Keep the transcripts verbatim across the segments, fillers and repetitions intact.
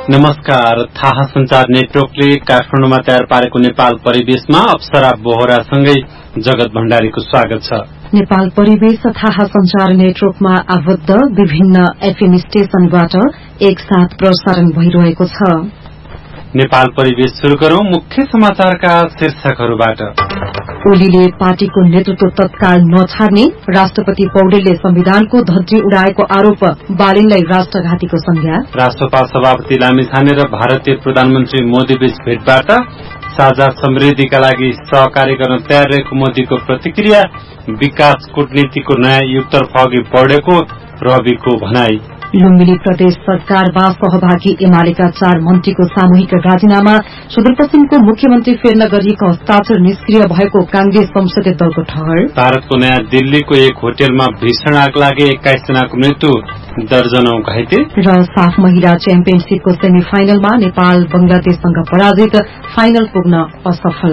नमस्कार। थाहा संचार नेटवर्कले काठमाडौँमा तयार पारेको नेपाल परिवेशमा अप्सरा बोहरासँगै जगत भण्डारीको स्वागत छ। नेपाल परिवेश थाहा संचार नेटवर्कमा आबद्ध विभिन्न एफएम स्टेशनबाट एकसाथ प्रसारण भइरहेको छ। नेपाल परिवेश शुरू गरौं मुख्य समाचारका शीर्षकहरूबाट। ओलीले पार्टीको नेतृत्व तत्काल नछाड्ने, राष्ट्रपति पौडेलले संविधानको धज्जी उडाएको आरोप, बालेनलाई राष्ट्रघातीको संज्ञा। राष्ट्रपा सभापति लामिछाने र भारतीय प्रधानमन्त्री मोदी बीच भेटबाट, साझा समृद्धिका लागि सहकारी गर्न तयार रहेको मोदीको प्रतिक्रिया, विकास कूटनीतिको नयाँ युगतर्फ अघि बढेको रविको भनाई। लुम्बिनी प्रदेश सरकारमा सहभागी एमालेका चार मन्त्रीको सामूहिक राजीनामा, सुदूरपश्चिमको मुख्यमन्त्री फेर्न गरिएको हस्ताक्षर निष्क्रिय भएको कांग्रेस संसदीय दलको ठहर। भारतको नयाँ दिल्लीको एक होटलमा भीषण आग लागे, एक्काइस जनाको मृत्यु, दर्जनौं घाइते। र साफ महिला च्याम्पियनशीपको सेमी फाइनलमा नेपाल बंगलादेशसँग पराजित, फाइनल पुग्न असफल।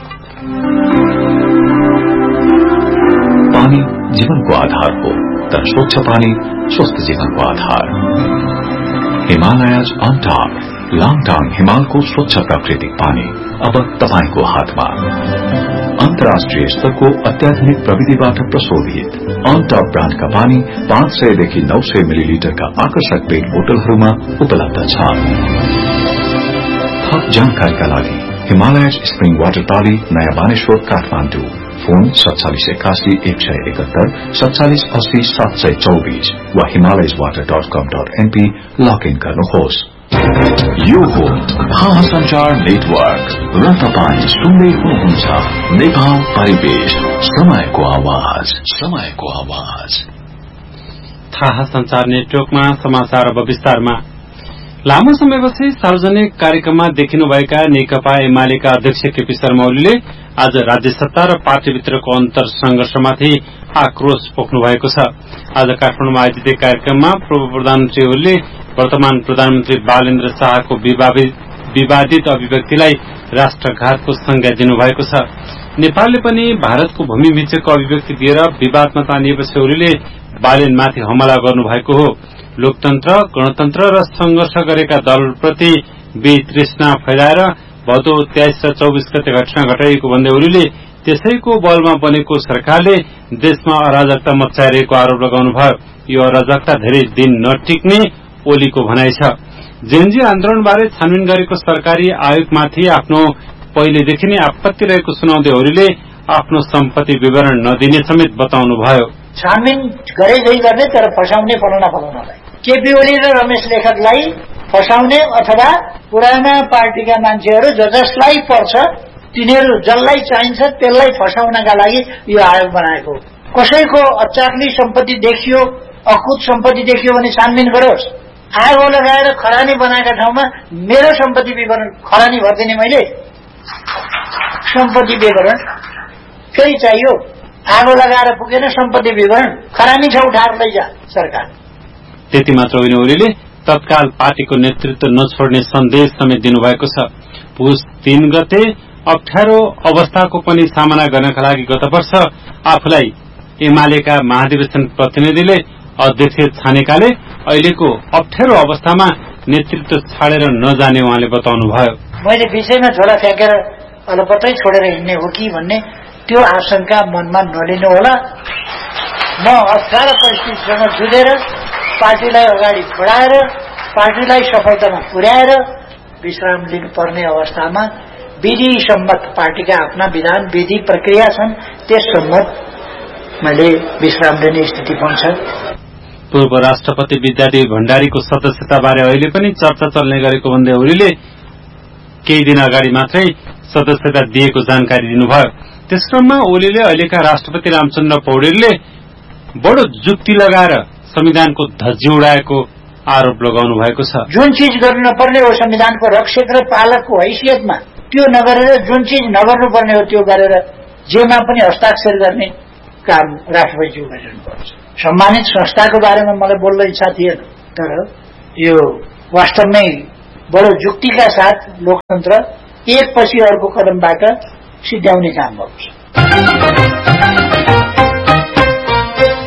पानी जीवनको आधार हो, तर स्वच्छ पानी स्वस्थ जीवनको आधार। हिमालयज अन टप, लाङटाङ हिमालको स्वच्छ प्राकृतिक पानी अब तपाईको हातमा। अन्तर्राष्ट्रिय स्तरको अत्याधुनिक प्रविधिबाट प्रशोधित अन टप ब्रान्डका पानी पाँच सयदेखि नौ सय मिलिलिटरका आकर्षक पेट बोतलहरूमा उपलब्ध छ। थप जानकारीका लागि हिमालयज स्प्रिङ वाटर पाली, नयाँ बानेश्वर, काठमाडौँ। फोन सत्तालिस एकासी एक सय एकहत्तर, सत्तालिस अस्सी सात सय चौबीस वा हिमालयज वाटर डट कम डट एनपी लगइन गर्नुहोस्। यो हो थाहा संचार नेटवर्क र तपाईँ सुन्दै हुनुहुन्छ नेपाल परिवेश, समयको आवाज, समयको आवाज। थाहा संचार नेटवर्कमा समाचार अब विस्तारमा। लामो समयपछि सार्वजनिक कार्यक्रममा देखिनुभएका नेकपा एमालेका अध्यक्ष केपी शर्मा ओलीले आज राज्य सत्ता र पार्टीभित्रको अन्तर संघर्षमाथि आक्रोश पोख्नु भएको छ। आज काठमाडौँमा आयोजित कार्यक्रममा पूर्व प्रधानमन्त्री ओलीले वर्तमान प्रधानमन्त्री बालेन्द्र शाहको विवादित अभिव्यक्तिलाई राष्ट्रघातको संज्ञा दिनुभएको छ। नेपालले पनि भारतको भूमि मिचेको अभिव्यक्ति दिएर विवादमा तानिएपछि ओलीले बालेनमाथि हमला गर्नुभएको हो। लोकतन्त्र, गणतन्त्र र संघर्ष गरेका दलप्रति वितृष्णा फैलाएर भदौ तेइस र चौबीस गते घटना घटाइएको भन्दै ओलीले त्यसैको बलमा बनेको सरकारले देशमा अराजकता मच्चाइरहेको आरोप लगाउनुभयो। यो अराजकता धेरै दिन नटिक्ने ओलीको भनाइ छ। जेएनजी आन्दोलनबारे छानबिन गरेको सरकारी आयोगमाथि आफ्नो पहिलेदेखि नै आपत्ति रहेको सुनाउँदै ओलीले आफ्नो सम्पत्ति विवरण नदिने समेत बताउनुभयो। छानबिन गरेकै गर्ने, तर फसाउने फलाउन फलाउनलाई केपी ओली र रमेश लेखकलाई फसाउने अथवा पुराना पार्टीका मान्छेहरू ज जसलाई पर्छ तिनीहरू जसलाई चाहिन्छ त्यसलाई फसाउनका लागि यो आयोग बनाएको। कसैको अचाक्ली सम्पत्ति देखियो, अकुत सम्पत्ति देखियो भने छानबिन गरोस्। आगो लगाएर खरानी बनाएका ठाउँमा मेरो सम्पत्ति विवरण खरानी भर्दिने मैले सम्पत्ति विवरण फेरि चाहियो। आगो लगाएर पुगेन सम्पत्ति विवरण, खरानी छ उठाएर लैजा सरकार। त्यति मात्र होइन, ओलीले तत्काल पार्टीको नेतृत्व नछोड्ने सन्देश समेत दिनुभएको छ। पुस तीन गते अप्ठ्यारो अवस्थाको पनि सामना गर्नका लागि गत वर्ष आफूलाई एमालेका महाधिवेशन प्रतिनिधिले अध्यक्ष छानेकाले अहिलेको अप्ठ्यारो अवस्थामा नेतृत्व छाडेर नजाने उहाँले बताउनुभयो। मैले विषयमा झोला फ्याँकेर अलपत्तै छोडेर हिँड्ने हो कि भन्ने त्यो आशंका मनमा नलिनु होला। म अप्ठ्यारो परिस्थितिसँग जुझेर पार्टीलाई अगाडि बढाएर पार्टीलाई सफलतामा पुर्याएर विश्राम लिनुपर्ने अवस्थामा विधि सम्मत पार्टीका आफ्ना विधान विधि प्रक्रिया छन्, त्यस सम्मत मैले विश्राम लिने स्थिति पनि छ। पूर्व राष्ट्रपति विद्यादेवी भण्डारीको सदस्यताबारे अहिले पनि चर्चा चल्ने गरेको भन्दै ओलीले केही दिन अगाडि मात्रै सदस्यता दिएको जानकारी दिनुभयो। त्यस क्रममा ओलीले अहिलेका राष्ट्रपति रामचन्द्र पौडेलले बडो जुक्ति लगाएर संविधानको धज्जी उडाएको आरोप लगाउनु भएको छ। जुन चीज गर्नु नपर्ने हो संविधानको रक्षक र पालकको हैसियतमा त्यो नगरेर जुन चीज नगर्नुपर्ने हो त्यो गरेर जेमा पनि हस्ताक्षर गर्ने काम राष्ट्रपतिज्यू गरिरहनुपर्छ। सम्मानित संस्थाको बारेमा मलाई बोल्न इच्छा थिएन, तर यो वास्तवमै बडो जुक्तिका साथ लोकतन्त्र एक पछि अर्को कदमबाट सिद्ध्याउने काम गर्छ।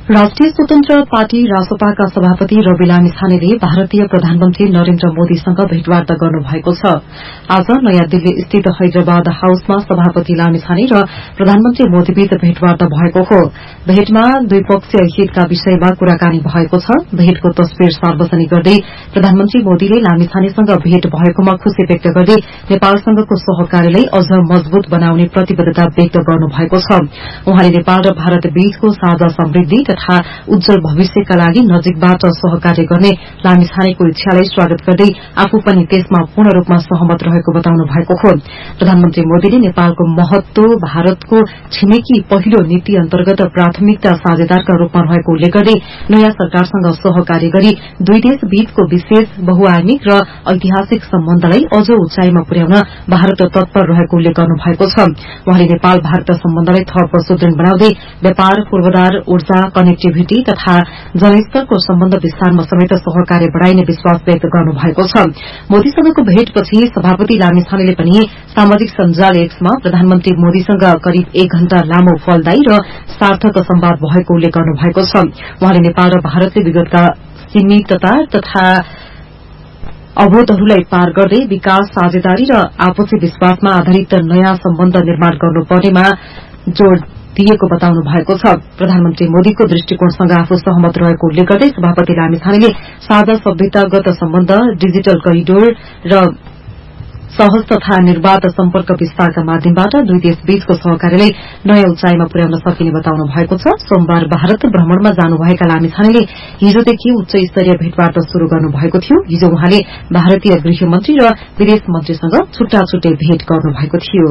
राष्ट्रिय स्वतन्त्र पार्टी रासोपाका सभापति रवि लामिछानेले भारतीय प्रधानमन्त्री नरेन्द्र मोदीसँग भेटवार्ता गर्नुभएको छ। आज नयाँ दिल्ली स्थित हैदराबाद हाउसमा सभापति लामिछाने र प्रधानमन्त्री मोदीबीच भेटवार्ता भएको हो। भेटमा द्विपक्षीय हितका विषयमा कुराकानी भएको छ। भेटको तस्विर सार्वजनिक गर्दै प्रधानमन्त्री मोदीले लामिछानेसँग भेट भएकोमा खुशी व्यक्त गर्दै नेपालसँगको सहकार्यलाई अझ मजबूत बनाउने प्रतिबद्धता व्यक्त गर्नुभएको छ। उहाँले नेपाल र भारत बीचको साझा समृद्धि तथा उज्जवल भविष्यका लागि नजिकबाट सहकार्य गर्ने लामिछानेको इच्छालाई स्वागत गर्दै आफू पनि त्यसमा पूर्ण रूपमा सहमत रहेको बताउनु भएको हो। प्रधानमन्त्री मोदीले नेपालको महत्व भारतको छिमेकी पहिलो नीति अन्तर्गत प्राथमिकता साझेदारका रूपमा रहेको उल्लेख गर्दै नयाँ सरकारसँग सहकार्य गरी दुई देश बीचको विशेष बहुआयामिक र ऐतिहासिक सम्बन्धलाई अझ उचाइमा पुर्याउन भारत तत्पर रहेको उल्लेख गर्नु भएको छ। उहाँले नेपाल भारत सम्बन्धलाई थप सुदृढ़ बनाउँदै व्यापार, पूर्वाधार, ऊर्जा, कनेक्टिभिटी तथा जनस्तरको सम्बन्ध विस्तारमा समेत सहकार्य बढ़ाइने विश्वास व्यक्त गर्नु भएको छ। मोदीसँगको भेटपछि सभापति लामिछानेले पनि सामाजिक सञ्जाल एक्समा प्रधानमन्त्री मोदीसँग करिब एक घण्टा लामो फलदायी र सार्थक संवाद भएको उल्लेख गर्नु भएको छ। उहाँले नेपाल र भारतले विगतका सीमितता तथा अवरोधहरूलाई पार गर्दै विकास, साझेदारी र आपसी विश्वासमा आधारित नयाँ सम्बन्ध निर्माण गर्नुपर्नेमा जोड़ दिएको बताउनु भएको छ। प्रधानमन्त्री मोदीको दृष्टिकोणसँग आफू सहमत रहेको उल्लेख गर्दै सभापति लामिछानेले साझा सभ्यतागत सम्बन्ध, डिजिटल करिडोर र सहज तथा निर्वाध सम्पर्क विस्तारका माध्यमबाट दुई देश बीचको सहकार्यलाई नयाँ उचाइमा पुर्याउन सकिने बताउनु भएको छ। सोमबार भारत भ्रमणमा जानुभएका लामिछानेले हिजोदेखि उच्च स्तरीय भेटवार्ता शुरू गर्नुभएको थियो। हिजो उहाँले भारतीय गृहमन्त्री र विदेश मन्त्रीसँग छुट्टा छुट्टै भेट गर्नुभएको थियो।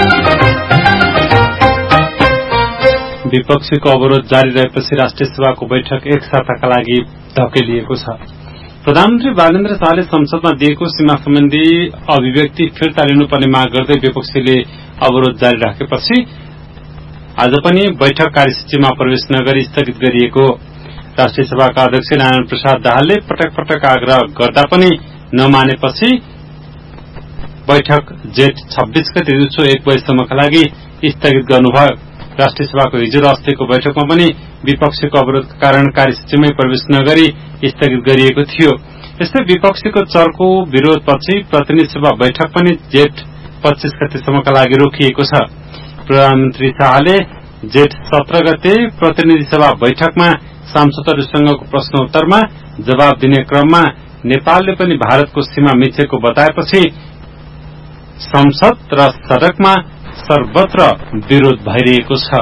विपक्षीको अवरोध जारी रहेपछि राष्ट्रिय सभाको बैठक एक साताका लागि धकेलिएको छ। प्रधानमन्त्री बालेन्द्र शाहले संसदमा दिएको सीमा सम्बन्धी अभिव्यक्ति फिर्ता लिनुपर्ने माग गर्दै विपक्षीले अवरोध जारी राखेपछि आज पनि बैठक कार्यसूचीमा प्रवेश नगरी स्थगित गरिएको। राष्ट्रिय सभाका अध्यक्ष नारायण प्रसाद दाहालले पटक पटक आग्रह गर्दा पनि नमानेपछि बैठक जेठ छब्बीस गते दिउँसो एक बजेसम्मका लागि स्थगित गर्नुभयो। राष्ट्रिय सभाको हिजो र अस्तिको बैठकमा पनि विपक्षीको अवरोधका कारण कार्यसूचीमै प्रवेश नगरी स्थगित गरिएको थियो। यस्तै विपक्षीको चर्को विरोधपछि प्रतिनिधि सभा बैठक पनि जेठ पच्चीस गतेसम्मका लागि रोकिएको छ। प्रधानमन्त्री शाहले जेठ सत्र गते प्रतिनिधि सभा बैठकमा सांसदहरूसँगको प्रश्नोत्तरमा जवाब दिने क्रममा नेपालले पनि भारतको सीमा मिचेको बताएपछि संसद र सड़कमा सर्वत्र विरोध भइरहेको छ।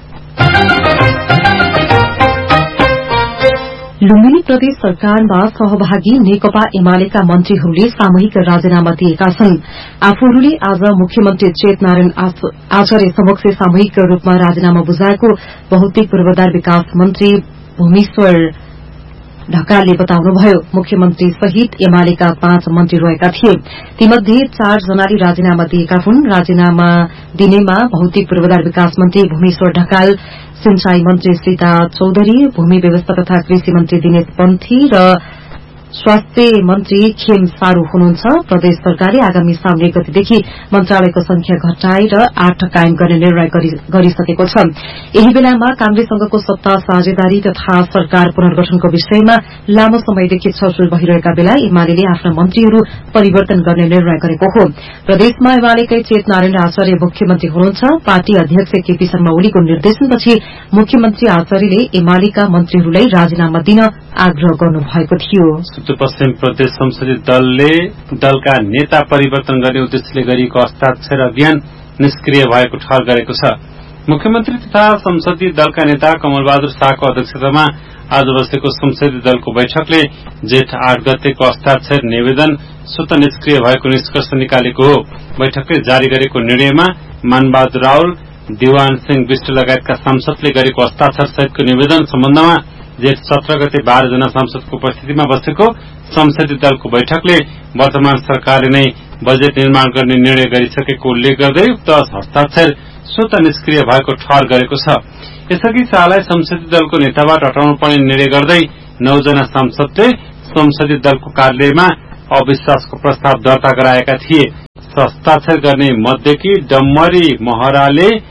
लुम्बिनी प्रदेश सरकारमा सहभागी नेकपा एमालेका मन्त्रीहरूले सामूहिक राजीनामा दिएका छन्। आफूहरूले आज मुख्यमन्त्री चेतनारायण आचार्य समक्ष सामूहिक रूपमा राजीनामा बुझाएको भौतिक पूर्वाधार विकास मन्त्री भूमेश्वर ढकालले बताउनुभयो। मुख्यमन्त्री सहित एमालेका पाँच मन्त्री रहेका थिए। तीमध्ये चार जनाले राजीनामा दिएका हुन्। राजीनामा दिनेमा भौतिक पूर्वाधार विकास मन्त्री भूमेश्वर ढकाल, सिंचाई मन्त्री सीता चौधरी, भूमि व्यवस्था तथा कृषि मन्त्री दिनेश पन्थी र स्वास्थ्य मन्त्री खेम सारू हुनुहुन्छ। प्रदेश सरकारले आगामी साउन एक गतेदेखि मन्त्रालयको संख्या घटाएर आठ कायम गर्ने निर्णय गरिसकेको छ। यही बेलामा कांग्रेससँगको सत्ता साझेदारी तथा सरकार पुनर्गठनको विषयमा लामो समयदेखि छलफल भइरहेका बेला एमाले आफ्ना मन्त्रीहरू परिवर्तन गर्ने निर्णय गरेको हो। प्रदेशमा एमालेकै चेतनारायण आचार्य मुख्यमन्त्री हुनुहुन्छ। पार्टी अध्यक्ष केपी शर्मा ओलीको निर्देशनपछि मुख्यमन्त्री आचार्यले एमालेका मन्त्रीहरूलाई राजीनामा दिन आग्रह गर्नुभएको थियो। पश्चिम प्रदेश संसदीय दलले दलका नेता परिवर्तन गर्ने उद्देश्यले गरिएको हस्ताक्षर अभियान निष्क्रिय भएको ठहर गरेको छ। मुख्यमन्त्री तथा संसदीय दलका नेता कमलबहादुर शाहको अध्यक्षतामा आज बसेको संसदीय दलको बैठकले जेठ आठ गतेको हस्ताक्षर निवेदन स्वतः निष्क्रिय भएको निष्कर्ष निकालेको हो। बैठकले जारी गरेको निर्णयमा मानबहादुर रावल, दिवान सिंह विष्ट लगायतका सांसदले गरेको हस्ताक्षर सहितको निवेदन सम्बन्धमा जेठ सत्र गते बाह्र जना सांसदको उपस्थितिमा बसेको संसदीय दलको बैठकले वर्तमान सरकारले नै बजेट निर्माण गर्ने निर्णय गरिसकेको उल्लेख गर्दै उक्त हस्ताक्षर स्वतः निष्क्रिय भएको ठहर गरेको छ। यसअघि शाहलाई संसदीय दलको नेताबाट हटाउनु पर्ने निर्णय गर्दै नौजना सांसदले संसदीय दलको कार्यालयमा अविश्वासको प्रस्ताव दर्ता गराएका थिए। हस्ताक्षर गर्ने मध्येकी डम्मरी महराले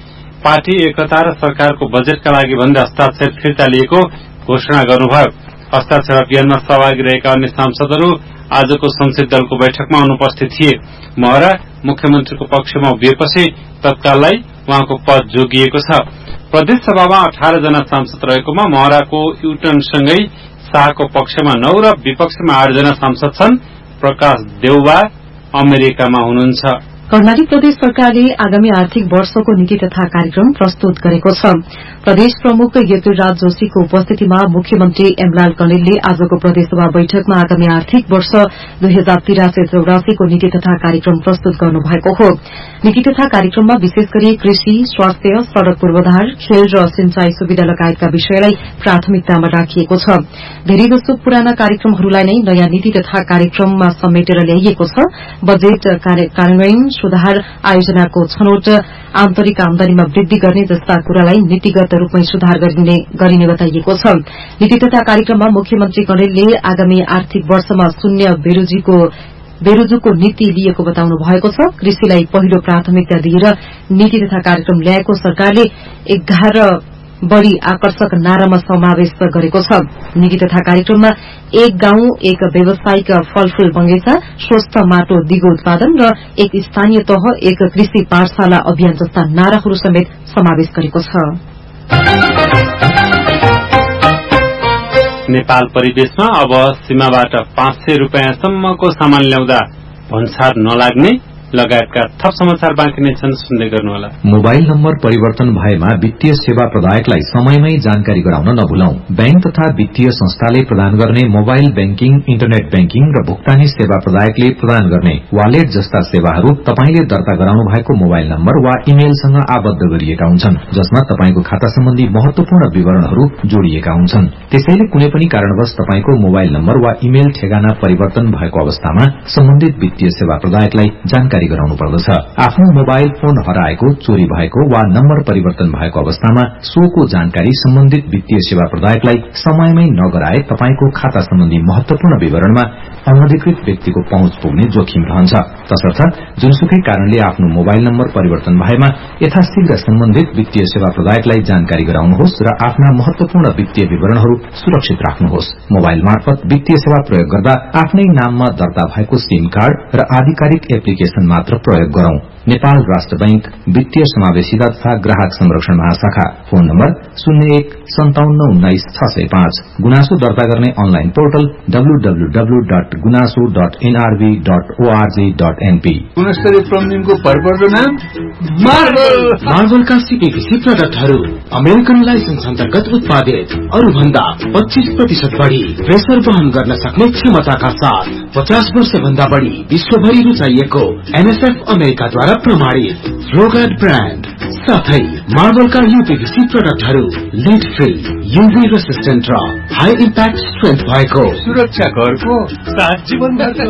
पार्टी एकता र सरकारको बजेटका लागि भन्दै हस्ताक्षर फिर्ता लिएको घोषणा गर्नुभयो। हस्ताक्षर अभियानमा सहभागी रहेका अन्य सांसदहरू आजको संसदीय दलको बैठकमा अनुपस्थित थिए। महरा मुख्यमन्त्रीको पक्षमा उभिएपछि तत्काललाई उहाँको पद जोगिएको छ। प्रदेश सभामा अठार जना सांसद रहेकोमा महराको युटर्नसँगै शाहको पक्षमा नौ र विपक्षमा आठ जना सांसद छन्। प्रकाश देउवा अमेरिकामा हुनुहुन्छ। कर्णाली प्रदेश सरकारले आगामी आर्थिक वर्षको नीति तथा कार्यक्रम प्रस्तुत गरेको छ। प्रदेश प्रमुख यतिराज जोशीको उपस्थितिमा मुख्यमन्त्री एमलाल कणेलले आजको प्रदेशसभा बैठकमा आगामी आर्थिक वर्ष दुई हजार तिरासी चौरासीको नीति तथा कार्यक्रम प्रस्तुत गर्नुभएको हो। नीति तथा कार्यक्रममा विशेष गरी कृषि, स्वास्थ्य, सड़क पूर्वाधार, खेल र सिंचाई सुविधा लगायतका विषयलाई प्राथमिकतामा राखिएको छ। धेरैजसो पुराना कार्यक्रमहरूलाई नै नयाँ नीति तथा कार्यक्रममा समेटेर ल्याइएको छ। बजेट कार्यान्वयन, सुधार, आयोजनाको छनौट, आन्तरिक आमदानीमा वृद्धि गर्ने जस्ता कुरालाई नीतिगत रूपमै सुधार गरिने बताइएको छ। नीति तथा कार्यक्रममा मुख्यमन्त्री कणेलले आगामी आर्थिक वर्षमा शून्य बेरोजगारीको नीति लिएको बताउनु भएको छ। कृषिलाई पहिलो प्राथमिकता दिएर नीति तथा कार्यक्रम ल्याएको सरकारले एघार बढ़ी आकर्षक नारामा समावेश गरेको छ। नीति तथा कार्यक्रममा एक गाउँ एक व्यावसायिक फलफूल बगैँचा, स्वस्थ माटो दिगो उत्पादन र एक स्थानीय तह एक कृषि पाठशाला अभियान जस्ता नाराहरू समेत समावेश गरेको छ। नेपाल परिवेशमा अब सीमाबाट पाँच सय रूपियाँसम्मको सामान ल्याउँदा भन्सार नलाग्ने लगायतका थप समाचार बाँकी नै छन्, सुन्दै गर्नुहोला। मोबाइल नम्बर परिवर्तन भएमा वित्तीय सेवा प्रदायकलाई समयमै जानकारी गराउन नभुलौं। बैंक तथा वित्तीय संस्थाले प्रदान गर्ने मोबाइल बैंकिङ, इन्टरनेट बैंकिङ र भुक्तानी सेवा प्रदायकले प्रदान गर्ने वालेट जस्ता सेवाहरू तपाईले दर्ता गराउनु भएको मोबाइल नम्बर वा इमेलसँग आबद्ध गरिएका हुन्छन्, जसमा तपाईको खाता सम्बन्धी महत्वपूर्ण विवरणहरू जोडिएका हुन्छन्। त्यसैले कुनै पनि कारणवश तपाईको मोबाइल नम्बर वा इमेल ठेगाना परिवर्तन भएको अवस्थामा सम्बन्धित वित्तीय सेवा प्रदायकलाई जानकारी गराउनु पर्दछ। आफ्नो मोबाइल फोन हराएको, चोरी भएको वा नम्बर परिवर्तन भएको अवस्थामा सोको जानकारी सम्बन्धित वित्तीय सेवा प्रदायकलाई समयमै नगराए तपाईको खाता सम्बन्धी महत्वपूर्ण विवरणमा अनधिकृत व्यक्तिको पहुँच पुग्ने जोखिम रहन्छ। तसर्थ जुनसुकै कारणले आफ्नो मोबाइल नम्बर परिवर्तन भएमा यथाशीघ्र सम्बन्धित वित्तीय सेवा प्रदायकलाई जानकारी गराउनुहोस् र आफ्ना महत्वपूर्ण वित्तीय विवरणहरू सुरक्षित राख्नुहोस्। मोबाइल मार्फत वित्तीय सेवा प्रयोग गर्दा आफ्नै नाममा दर्ता भएको सिम कार्ड र आधिकारिक एप्लिकेशन मात्र प्रयोग गरौं। नेपाल राष्ट्र बैंक वित्तीय समावेशिता तथा ग्राहक संरक्षण महाशाखा। फोन नम्बर शून्य एक सन्ताउन्न उन्नाइस छ सय पाँच। गुनासो दर्ता गर्ने online portal W W W dot गुनासो dot NRB dot ORG dot NP. गुणस्तरीय प्लम्बिङको भरपर्दो नाम मार्बल। मार्बलका सिपिभिसी प्रडक्टहरू अमेरिकन लाइसेन्स अन्तर्गत उत्पादित, अरू भन्दा पच्चीस प्रतिशत बढ़ी प्रेसर वहन गर्न सक्ने क्षमताका साथ पचास वर्ष भन्दा बढ़ी विश्वभरि रुचाइएको एनएसएफ अमेरिकाद्वारा प्रमाणित फ्लोगार्ड ब्रान्ड साथै मार्बलका यूपीभीसी प्रोडक्टहरू लिड फ्री, यूभी रेसिस्टेन्ट र हाई इम्प्याक्ट स्ट्रेन्थ भएको सुरक्षा घरको साथ जीवन भरको।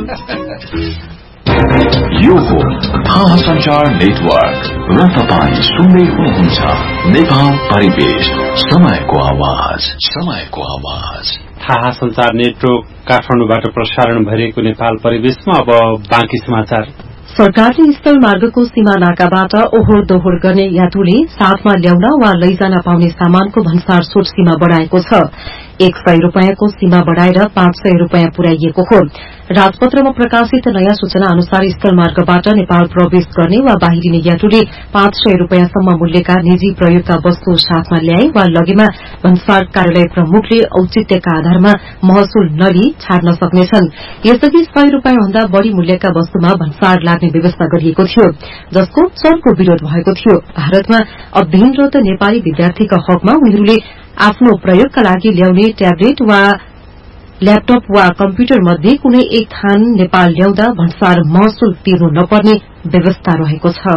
यो हो थाहा संचार नेटवर्क र तपाईँ सुन्दै हुनुहुन्छ नेपाल परिवेश, समयको आवाज, समयको आवाज। थाहा संचार नेटवर्क काठमाडौँबाट प्रसारण भइरहेको नेपाल परिवेशमा अब बाँकी समाचार। सरकारले स्थल मार्गको सीमा नाकाबाट ओहोर दोहोर गर्ने यात्रुले साथमा ल्याउन वा लैजान पाउने सामानको भन्सार छुट सीमा बढ़ाएको छ। एक सय रूपियाँको सीमा बढ़ाएर पाँच सय रूपियाँ पुर्याइएको हो। राजपत्रमा प्रकाशित नयाँ सूचना अनुसार स्थल मार्गबाट नेपाल प्रवेश गर्ने वा बाहिरिने यात्रुले पाँच सय रूपियाँसम्म मूल्यका निजी प्रयोगका वस्तु साथमा ल्याए वा लगेमा भन्सार कार्यालय प्रमुखले औचित्यका आधारमा महसुल नलिई छाड्न सक्नेछन्। यसअघि सय रूपियाँ भन्दा बढ़ी मूल्यका वस्तुमा भन्सार लाग्ने व्यवस्था गरिएको थियो, जसको चर्को विरोध भएको थियो। भारतमा अध्ययनरत नेपाली विद्यार्थीका हकमा उनीहरूले आफ्नो प्रयोगका लागि ल्याउने ट्याब्लेट वा ल्यापटप वा कम्प्युटर मध्ये कुनै एक थान नेपाल ल्याउँदा भन्सार महसुल तिर्नु नपर्ने व्यवस्था रहेको छ।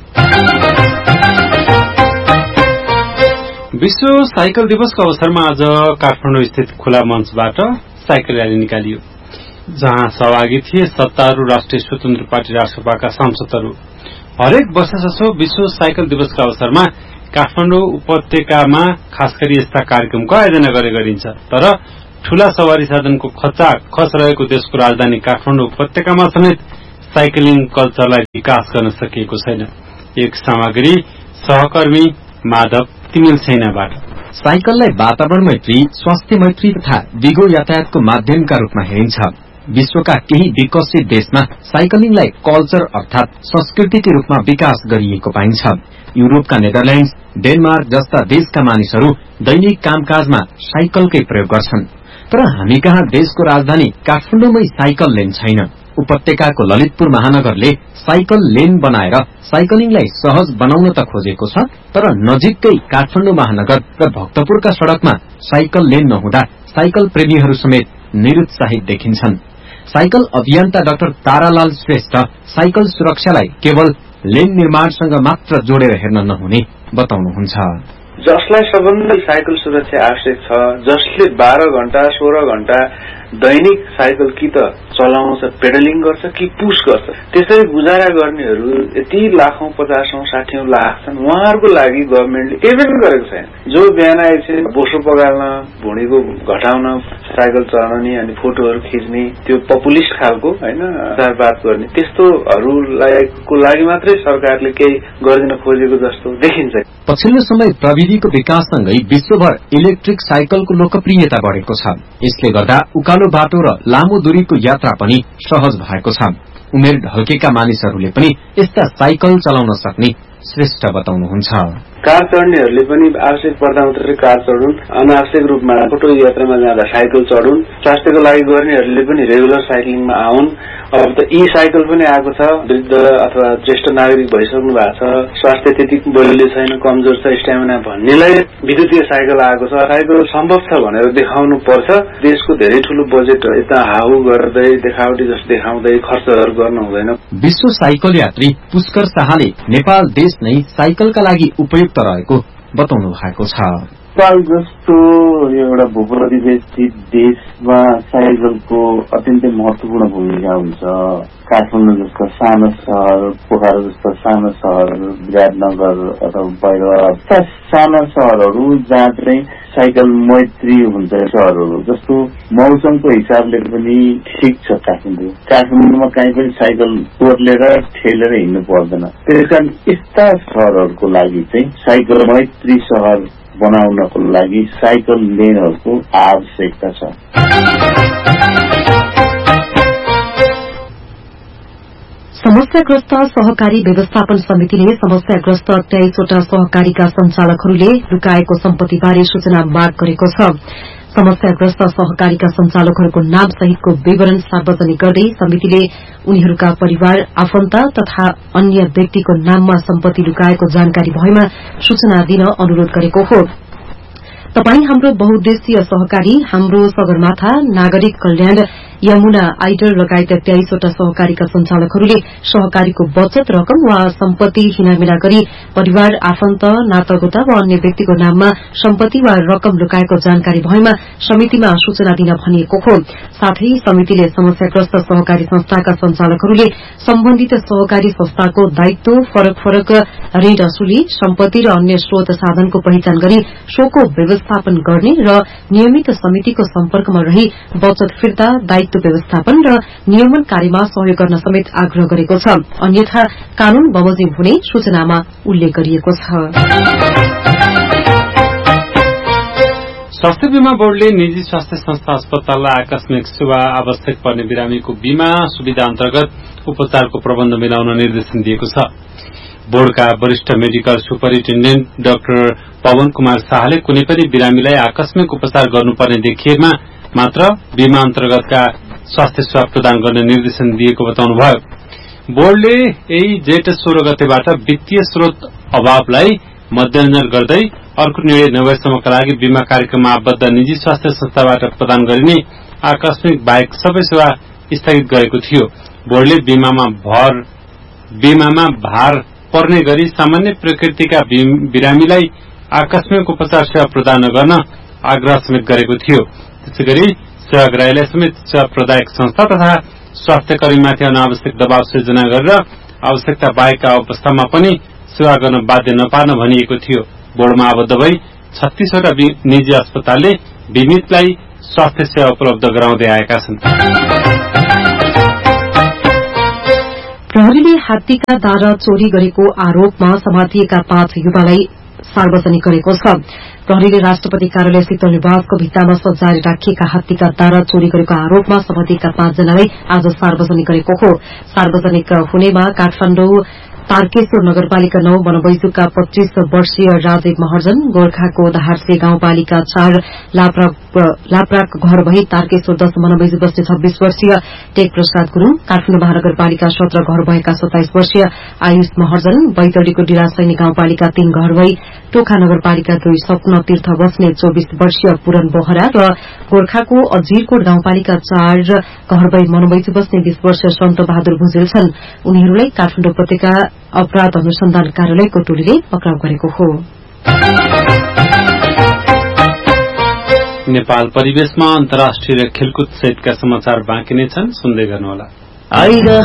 विश्व साइकल दिवसको अवसरमा आज काठमाडौँ स्थित खुला मञ्चबाट साइकल र्याली निकालियो, जहाँ सहभागी थिए सत्तारूढ़ राष्ट्रिय स्वतन्त्र पार्टी राष्ट्रसभाका सांसदहरू। हरेक वर्ष जसो विश्व साइकल दिवसका अवसरमा काठमाडौँ उपत्यकामा खास गरी यस्ता कार्यक्रमको आयोजना गरे गरिन्छ। तर ठूला सवारी साधनको खचा खच रहेको देशको राजधानी काठमाडौँ उपत्यकामा समेत साइक्लिङ कल्चरलाई विकास गर्न सकिएको छैन। एक सामग्री सहकर्मी माधव तिमिल छैनबाट। साइकललाई वातावरण मैत्री, स्वास्थ्य मैत्री तथा दिगो यातायातको माध्यमका रूपमा हेरिन्छ। विश्वका केही विकसित देशमा साइकलिङलाई कल्चर अर्थात संस्कृतिकै रूपमा विकास गरिएको पाइन्छ। युरोपका नेदरल्याण्ड, डेनमार्क जस्ता देशका मानिसहरू दैनिक कामकाजमा साइकलकै प्रयोग गर्छन्। तर हामी कहाँ देशको राजधानी काठमाडौँमै साइकल लेन छैन। उपत्यकाको ललितपुर महानगरले साइकल लेन बनाएर साइकलिङलाई सहज बनाउन त खोजेको छ, तर नजिकै काठमाडौँ महानगर र भक्तपुरका सड़कमा साइकल लेन नहुँदा साइकल प्रेमीहरू समेत निरुत्साहित देखिन्छन्। साइकल अभियन्ता डाक्टर तारालाल श्रेष्ठ साइकल सुरक्षालाई केवल लेन निर्माणसँग मात्र जोडेर हेर्न नहुने बताउनुहुन्छ। जसलाई सबभन्दा साइकल सुरक्षा आवश्यक छ, जसले बाह्र घण्टा सोह्र घण्टा दैनिक साइकल कि त चलाउँछ, पेडलिङ गर्छ कि पुश गर्छ, त्यसरी गुजारा गर्नेहरू यति लाखौं पचासौं साठीऔं लाख छन्। उहाँहरूको लागि गभर्मेन्टले केही पनि गरेको छैन। जो बिहान एकछिन बोसो पगाल्न, भुँडीको घटाउन साइकल चलाउने अनि फोटोहरू खिच्ने, त्यो पपुलिस्ट खालको होइन बात गर्ने, त्यस्तोहरूलाई को लागि मात्रै सरकारले केही गरिदिन खोजेको जस्तो देखिन्छ। पछिल्लो समय प्रविधिको विकाससँगै विश्वभर इलेक्ट्रिक साइकलको लोकप्रियता बढ़ेको छ। यसले गर्दा उकालो बाटो र लामो दूरीको यात्रा पनि सहज भएको छ। उमेर ढल्केका मानिसहरूले पनि यस्ता साइकल चलाउन सक्ने श्रेष्ठ बताउनुहुन्छ। कार चढ्नेहरूले पनि आवश्यक पर्दा मात्रै कार चढुन्, अनावश्यक रूपमा छोटो यात्रामा जाँदा साइकल चढुन्। स्वास्थ्यको लागि गर्नेहरूले पनि रेगुलर साइक्लिङमा आउन्। अब त ई साइकल पनि आएको छ। वृद्ध अथवा ज्येष्ठ नागरिक भइसक्नु भएको छ, स्वास्थ्य त्यति बलियो छैन, कमजोर छ, स्ट्यामिना भन्नेलाई विद्युतीय साइकल आएको छ। साइकल सम्भव छ भनेर देखाउनु पर्छ। देशको धेरै ठूलो बजेट यता हाउ गर्दै देखावटी जस्तो देखाउँदै खर्चहरू गर्नु हुँदैन। विश्व साइकल यात्री पुष्कर शाहले नेपाल देश नै साइकलका लागि उपयुक्त रहेको बताउनु भएको छ। नेपाल जस्तो एउटा भूप्रतिष्ठित देशमा साइकलको अत्यन्तै महत्वपूर्ण भूमिका हुन्छ। काठमाडौँ जस्तो सानो सहर, पोखरा जस्तो सानो सहर, विराटनगर अथवा बैरवा साना सहरहरू जहाँ चाहिँ साइकल मैत्री हुन्छ, सहरहरू जस्तो मौसमको हिसाबले पनि ठिक छ। काठमाडौँ काठमाडौँमा कहीँ पनि साइकल तोर्लेर ठेलेर हिँड्नु पर्दैन। त्यसकारण यस्ता सहरहरूको लागि चाहिँ साइकल मैत्री सहर बनाउनको लागि साइकल लेनहरूको आवश्यकता छ। समस्याग्रस्त सहकारी व्यवस्थापन समितिले समस्याग्रस्त तेइसवटा सहकारीका संचालकहरूले लुकाएको सम्पत्तिबारे सूचना माग गरेको छ। समस्याग्रस्त सहकारीका संचालकहरूको नाम सहितको विवरण सार्वजनिक गर्दै समितिले उनीहरूका परिवार, आफन्त तथा अन्य व्यक्तिको नाममा सम्पत्ति लुकाएको जानकारी भएमा सूचना दिन अनुरोध गरेको हो। तपाई हाम्रो बहुद्देशीय सहकारी, हाम्रो सगरमाथा, नागरिक कल्याण, यमुना आइडल लगायत तेइसवटा सहकारीका संचालकहरूले सहकारीको बचत रकम वा सम्पत्ति हिनामिना गरी परिवार, आफन्त, नातागोता वा अन्य व्यक्तिको नाममा सम्पत्ति वा रकम लुकाएको जानकारी भएमा समितिमा सूचना दिन भनिएको हो। साथै समितिले समस्याग्रस्त सहकारी संस्थाका संचालकहरूले सम्बन्धित सहकारी संस्थाको दायित्व, फरक फरक ऋण असुली, सम्पत्ति र अन्य स्रोत साधनको पहिचान गरी सोको व्यवस्थापन गर्ने र नियमित समितिको सम्पर्कमा रही बचत फिर्ता, दायित्व व्यवस्थापन र नियमन कार्यमा सहयोग गर्न समेत आग्रह गरेको छ। अन्यथा कानून बमोजिम हुने सूचनामा उल्लेख गरिएको छ। स्वास्थ्य बीमा बोर्डले निजी स्वास्थ्य संस्था अस्पताललाई आकस्मिक सेवा आवश्यक पर्ने बिरामीको बीमा सुविधा अन्तर्गत उपचारको प्रबन्ध मिलाउन निर्देशन दिएको छ। बोर्डका वरिष्ठ medical superintendent doctor Pawan Kumar शाहले कुनै पनि बिरामीलाई आकस्मिक उपचार गर्नुपर्ने देखिएमा मात्र बीमा अन्तर्गतका स्वास्थ्य सेवा प्रदान गर्ने निर्देशन दिएको बताउनुभयो। बोर्डले यही जेठ सोह्र गतेबाट वित्तीय स्रोत अभावलाई मध्यनजर गर्दै अर्को निर्णय नभएसम्मका लागि बीमा कार्यक्रममा आबद्ध निजी स्वास्थ्य संस्थाबाट प्रदान गरिने आकस्मिक बाहेक सबै सेवा स्थगित गरेको थियो। बोर्डले बीमामा भर बीमामा भार पर्ने गरी सामान्य प्रकृतिका बिरामीलाई आकस्मिक उपचार सेवा प्रदान गर्न आग्रह समेत गरेको थियो। त्यसैगरी सेवाग्राहीलाई समेत सेवा प्रदायक संस्था तथा स्वास्थ्य कर्मीमाथि अनावश्यक दबाव सिर्जना गरेर आवश्यकता बाहेकका अवस्थामा पनि सेवा गर्न बाध्य नपार्न भनिएको थियो। बोर्डमा आबद्ध भई छत्तीसवटा निजी अस्पतालले बीमितलाई स्वास्थ्य सेवा उपलब्ध गराउँदै आएका छन्। प्रहरीले हात्तीका दारा चोरी गरेको आरोपमा समातिएका पाँच युवालाई सार्वजनिक गरेको छ। प्रहरीले राष्ट्रपति कार्यालय शीतल निवासको भित्तामा सजाएर राखिएका हात्तीका दारा चोरी गरेको आरोपमा सम्बन्धितका पाँचजनालाई आज सार्वजनिक गरेको हो। सार्वजनिक हुनेमा काठमाडौँ तारकेश्वर नगरपालिका नौ बनबैजुका पच्चीस वर्षीय राजीव महर्जन, गोर्खाको दहारसे गाउँपालिका चार लाप्राक घर भई तारकेश्वर दश बनबैजु बस्ने छब्बीस वर्षीय टेक प्रसाद गुरूङ, काठमाडौँ महानगरपालिका सत्र घर भएका सत्ताइस वर्षीय आयुष महर्जन, बैतडीको डिरासैनी गाउँपालिका तीन घर भई टोखा नगरपालिका दुई सपना तीर्थ बस्ने चौबीस वर्षीय पूरन बोहरा र गोर्खाको अजीरकोट गाउँपालिका चार घर भई मनबैजु बस्ने बीस वर्षीय सन्त बहादुर भुजेल छन्। उनीहरूलाई काठमाडौँ उपत्यका अपराध अनुसन्धान कार्यालयको टोलीले पक्राउ गरेको हो। नेपाल परिवेशमा अन्तर्राष्ट्रिय खेलकुद सहितका समाचार बाँकी नै छन्, सुन्दै गर्नुहोला। आइगा